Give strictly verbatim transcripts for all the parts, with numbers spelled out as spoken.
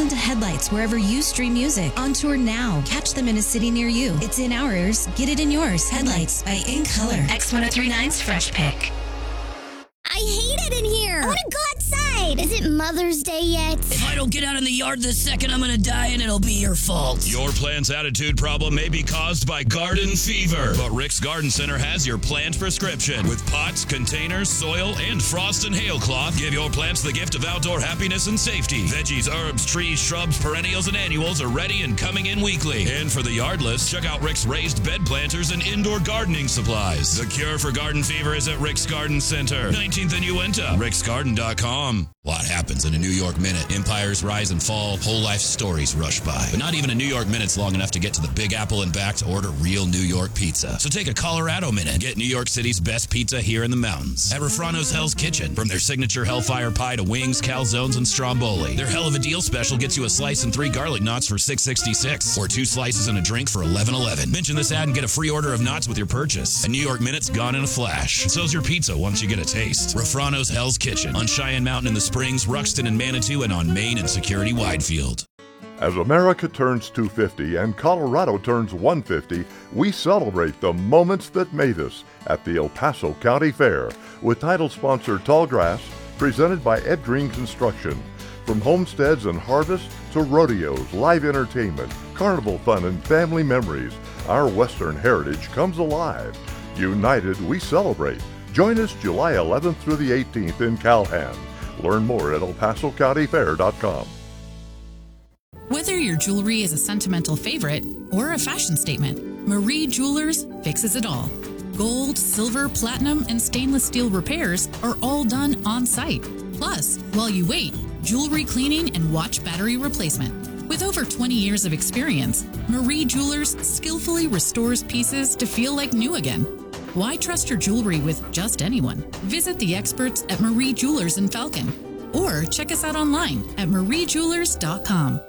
and headlights wherever you stream music. On tour now. Catch them in a city near you. It's in our ears. Get it in yours. Headlights by In Color. X ten thirty-nine's Fresh Pick. I hate it in here. I want to go outside. Is it Mother's Day yet? If I don't get out in the yard this second, I'm going to die and it'll be your fault. Your plant's attitude problem may be caused by garden fever, but Rick's Garden Center has your plant prescription. With pots, containers, soil, and frost and hail cloth, give your plants the gift of outdoor happiness and safety. Veggies, herbs, trees, shrubs, perennials, and annuals are ready and coming in weekly. And for the yardless, check out Rick's raised bed planters and indoor gardening supplies. The cure for garden fever is at Rick's Garden Center, nineteenth and Uinta, ricks garden dot com. What happens in a New York minute? Empires rise and fall, whole life stories rush by. But not even a New York minute's long enough to get to the Big Apple and back to order real New York pizza. So take a Colorado minute and get New York City's best pizza here in the mountains at Refrano's Hell's Kitchen. From their signature Hellfire Pie to wings, calzones, and stromboli, their Hell of a Deal special gets you a slice and three garlic knots for six sixty-six, or two slices and a drink for eleven eleven. Mention this ad and get a free order of knots with your purchase. A New York minute's gone in a flash. So's your pizza once you get a taste. Refrano's Hell's Kitchen on Cheyenne Mountain in the Springs, Ruxton and Manitou, and on Main and Security Widefield. As America turns two hundred fifty and Colorado turns one hundred fifty, we celebrate the moments that made us at the El Paso County Fair with title sponsor Tallgrass, presented by Ed Green Construction. From homesteads and harvests to rodeos, live entertainment, carnival fun, and family memories, our Western heritage comes alive. United, we celebrate. Join us July eleventh through the eighteenth in Calhan. Learn more at el paso county fair dot com. Whether your jewelry is a sentimental favorite or a fashion statement, Marie Jewelers fixes it all. Gold, silver, platinum, and stainless steel repairs are all done on site. Plus, while you wait, jewelry cleaning and watch battery replacement. With over twenty years of experience, Marie Jewelers skillfully restores pieces to feel like new again. Why trust your jewelry with just anyone? Visit the experts at Marie Jewelers in Falcon or check us out online at marie jewelers dot com.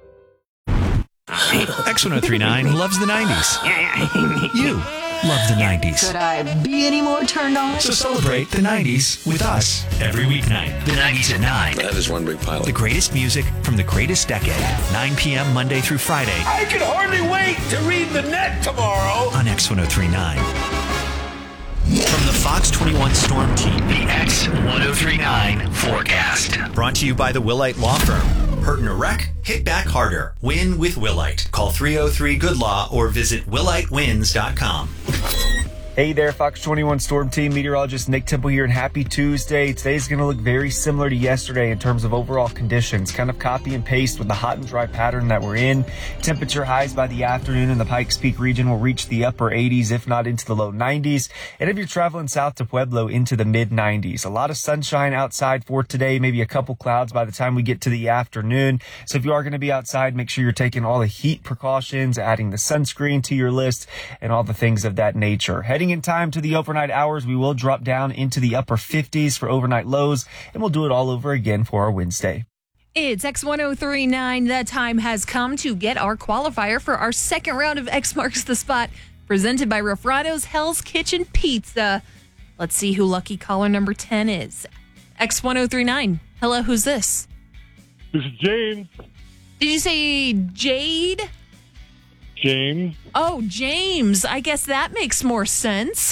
X ten thirty-nine loves the nineties. You love the nineties. Could I be any more turned on? So celebrate the nineties with us every weeknight. The nineties at nine. That is one big pile. The greatest music from the greatest decade. nine p.m. Monday through Friday. I can hardly wait to read the net tomorrow. On X ten thirty-nine. From the Fox twenty-one Storm Team, the X ten thirty-nine forecast. Brought to you by the Willite Law Firm. Hurt in a wreck? Hit back harder. Win with Willite. Call three oh three good law or visit willite wins dot com. Hey there, Fox twenty-one Storm Team meteorologist Nick Temple here, and happy Tuesday. Today's going to look very similar to yesterday in terms of overall conditions. Kind of copy and paste with the hot and dry pattern that we're in. Temperature highs by the afternoon in the Pikes Peak region will reach the upper eighties, if not into the low nineties. And if you're traveling south to Pueblo, into the mid nineties. A lot of sunshine outside for today, maybe a couple clouds by the time we get to the afternoon. So if you are going to be outside, make sure you're taking all the heat precautions, adding the sunscreen to your list, and all the things of that nature. Heading in time to the overnight hours, we will drop down into the upper fifties for overnight lows, and we'll do it all over again for our Wednesday. It's X ten thirty-nine. The time has come to get our qualifier for our second round of X Marks the Spot, presented by Refrano's Hell's Kitchen Pizza. Let's see who lucky caller number ten is. X ten thirty-nine. Hello, who's this? This is James. Did you say Jade? James. Oh, James. I guess that makes more sense.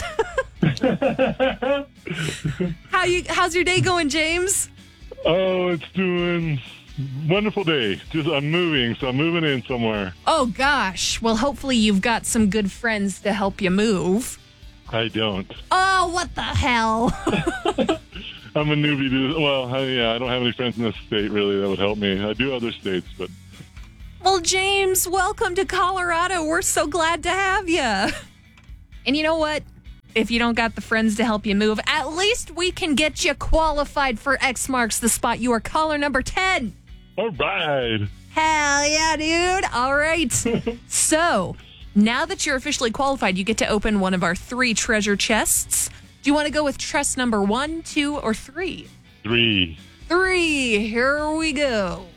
How you? How's your day going, James? Oh, it's doing wonderful day. Just I'm moving, so I'm moving in somewhere. Oh, gosh. Well, hopefully you've got some good friends to help you move. I don't. Oh, what the hell? I'm a newbie to Well, I, yeah, I don't have any friends in this state, really, that would help me. I do other states, but... Well, James, welcome to Colorado. We're so glad to have you. And you know what? If you don't got the friends to help you move, at least we can get you qualified for X Marks the Spot. You are caller number ten. All right. Hell yeah, dude. All right. So, now that you're officially qualified, you get to open one of our three treasure chests. Do you want to go with chest number one, two, or three? Three. Three. Here we go.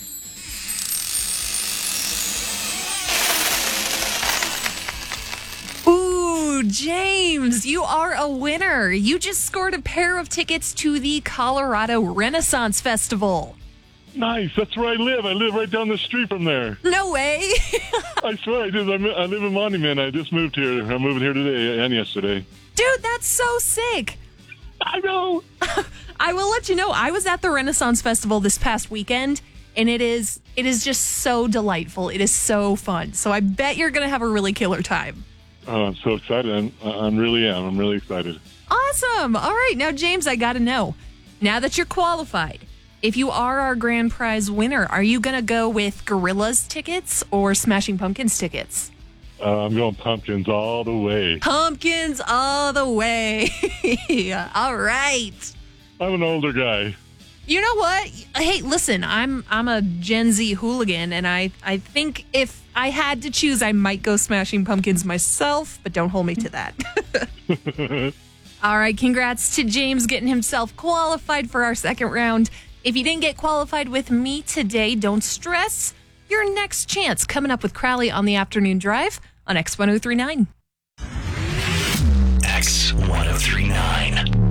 Ooh, James, you are a winner. You just scored a pair of tickets to the Colorado Renaissance Festival. Nice. That's where I live. I live right down the street from there. No way. I swear I do. I live in Monument. I just moved here. I'm moving here today and yesterday. Dude, that's so sick. I know. I will let you know, I was at the Renaissance Festival this past weekend, and it is it is just so delightful. It is so fun. So I bet you're going to have a really killer time. Oh, I'm so excited. I'm, I'm really am. I'm really excited. Awesome. All right. Now, James, I got to know, now that you're qualified, if you are our grand prize winner, are you going to go with Gorillaz tickets or Smashing Pumpkins tickets? Uh, I'm going Pumpkins all the way. Pumpkins all the way. All right. I'm an older guy. You know what? Hey, listen, I'm I'm a Gen Z hooligan, and I, I think if I had to choose, I might go Smashing Pumpkins myself, but don't hold me to that. All right, congrats to James getting himself qualified for our second round. If you didn't get qualified with me today, don't stress. Your next chance coming up with Crowley on the afternoon drive on X ten thirty-nine. X ten thirty-nine.